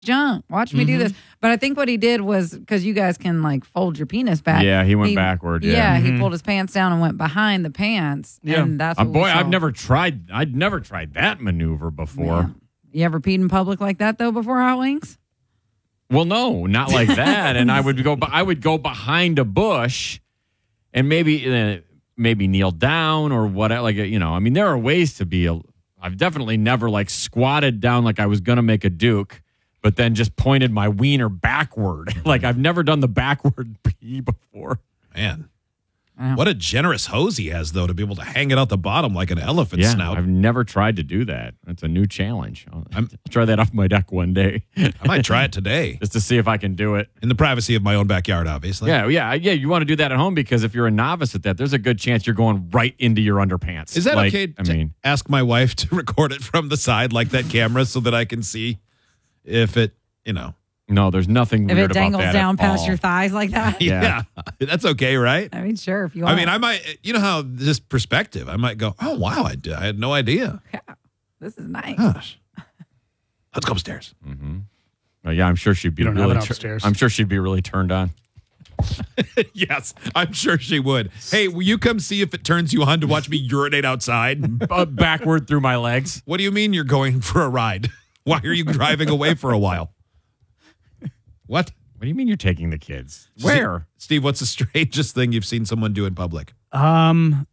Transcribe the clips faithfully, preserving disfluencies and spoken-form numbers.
junk. Watch me mm-hmm. do this. But I think what he did was, because you guys can like fold your penis back. Yeah, he went he, backward. Yeah, yeah mm-hmm. he pulled his pants down and went behind the pants. Yeah. And that's what uh, boy, I've never tried, I'd never tried that maneuver before. Yeah. You ever peed in public like that though before Hot Wings? Well, no, not like that. And I would go, I would go behind a bush and maybe, uh, maybe kneel down or whatever. Like, you know, I mean, there are ways to be, a, I've definitely never like squatted down like I was going to make a Duke, but then just pointed my wiener backward. Like I've never done the backward pee before. Man, what a generous hose he has, though, to be able to hang it out the bottom like an elephant yeah, snout. I've never tried to do that. It's a new challenge. I'll, I'll try that off my deck one day. I might try it today. Just to see if I can do it. In the privacy of my own backyard, obviously. Yeah, yeah, yeah. You want to do that at home because if you're a novice at that, there's a good chance you're going right into your underpants. Is that like, okay I to mean, ask my wife to record it from the side like that camera so that I can see if it, you know. No, there's nothing if weird it dangles about that down past all. your thighs like that. Yeah. yeah, that's okay, right? I mean, sure, if you want. I mean, I might, you know how this perspective, I might go, oh, wow, I, did, I had no idea. Yeah, this is nice. Gosh. Let's go upstairs. Mm-hmm. Well, yeah, I'm sure she'd be you don't really have it upstairs. Tur- I'm sure she'd be really turned on. Yes, I'm sure she would. Hey, will you come see if it turns you on to watch me urinate outside? uh, backward through my legs. What do you mean you're going for a ride? Why are you driving away for a while? What? What do you mean you're taking the kids? Where? Steve, Steve, what's the strangest thing you've seen someone do in public? Um,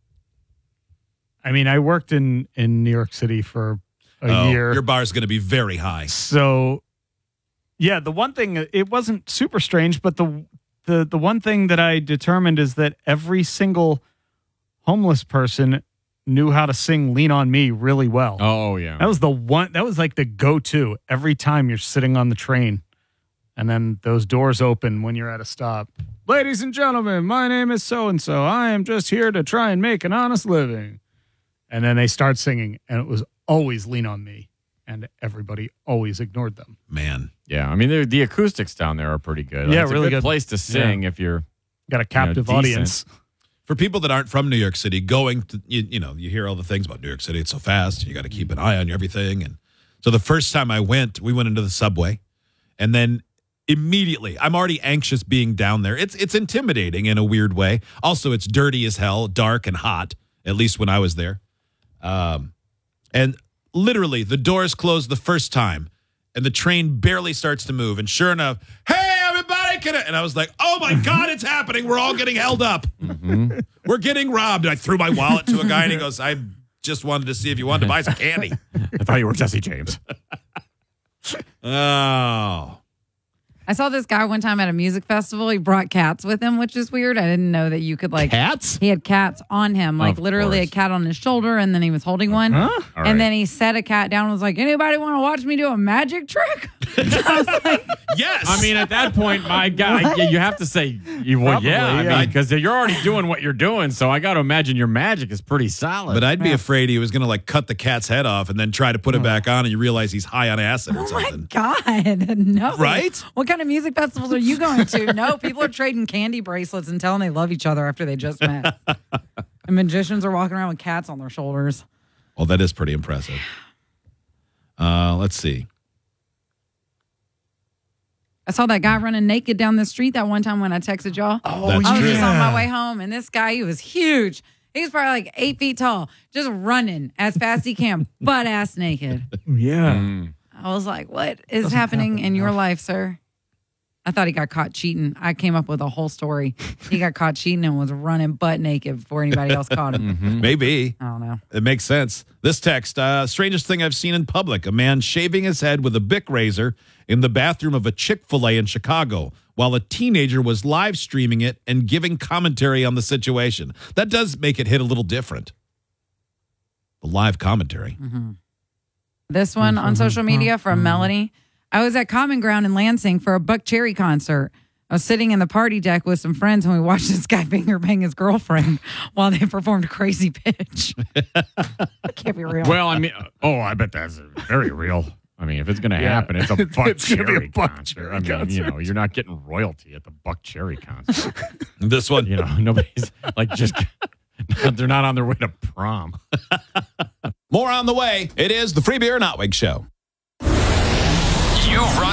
I mean, I worked in, in New York City for a oh, year. Your bar is going to be very high. So, yeah, the one thing, it wasn't super strange, but the the the one thing that I determined is that every single homeless person knew how to sing Lean on Me really well. Oh, yeah. That was the one, that was like the go-to every time you're sitting on the train. And then those doors open when you're at a stop. Ladies and gentlemen, my name is so-and-so. I am just here to try and make an honest living. And then they start singing, and it was always Lean on Me. And everybody always ignored them. Man. Yeah, I mean, the acoustics down there are pretty good. Yeah, it's really a good, good place to sing yeah. if you're got a captive you know, audience. For people that aren't from New York City, going to, you, you know, you hear all the things about New York City. It's so fast. You got to keep an eye on everything. And so the first time I went, we went into the subway. And then immediately, I'm already anxious being down there. It's it's intimidating in a weird way. Also, it's dirty as hell, dark and hot, at least when I was there. Um, and literally, the doors close the first time, and the train barely starts to move. And sure enough, hey, everybody, can I? And I was like, oh, my God, it's happening. We're all getting held up. Mm-hmm. We're getting robbed. And I threw my wallet to a guy, and he goes, I just wanted to see if you wanted to buy some candy. I thought you were Jesse James. Oh. I saw this guy one time at a music festival. He brought cats with him, which is weird. I didn't know that you could like cats. He had cats on him, like Of literally course. a cat on his shoulder, and then he was holding one. Huh? All and right. then he set a cat down and was like, "Anybody want to watch me do a magic trick?" I was like, Yes. I mean, at that point, my God, you have to say, you, well, Probably, yeah, I yeah. mean, because you're already doing what you're doing. So I got to imagine your magic is pretty solid. But I'd be afraid he was going to like cut the cat's head off and then try to put it back on, and you realize he's high on acid or "Oh my something. God, no!" Right? What kind of music festivals are you going to? No, people are trading candy bracelets and telling they love each other after they just met. And magicians are walking around with cats on their shoulders. Well, that is pretty impressive. Uh, let's see. I saw that guy running naked down the street that one time when I texted y'all. Oh, That's I was true. just on my way home, and this guy, he was huge. He was probably like eight feet tall, just running as fast as he can, butt ass naked. Yeah. Mm. I was like, what is Doesn't happening happen in your enough. life, sir? I thought he got caught cheating. I came up with a whole story. He got caught cheating and was running butt naked before anybody else caught him. Mm-hmm. Maybe. I don't know. It makes sense. This text, uh, strangest thing I've seen in public, a man shaving his head with a Bic razor in the bathroom of a Chick-fil-A in Chicago while a teenager was live streaming it and giving commentary on the situation. That does make it hit a little different. The live commentary. Mm-hmm. This one on social media from Melanie. I was at Common Ground in Lansing for a Buck Cherry concert. I was sitting in the party deck with some friends and we watched this guy finger bang his girlfriend while they performed Crazy Pitch. That can't be real. Well, I mean, oh, I bet that's very real. I mean, if it's going to Yeah. happen, it's a Buck It's gonna be a Cherry Buck concert. Cherry I mean, you concert. know, you're not getting royalty at the Buck Cherry concert. This one. You know, nobody's like just, they're not on their way to prom. More on the way. It is the Free Beer and Hot Wig Show. You've run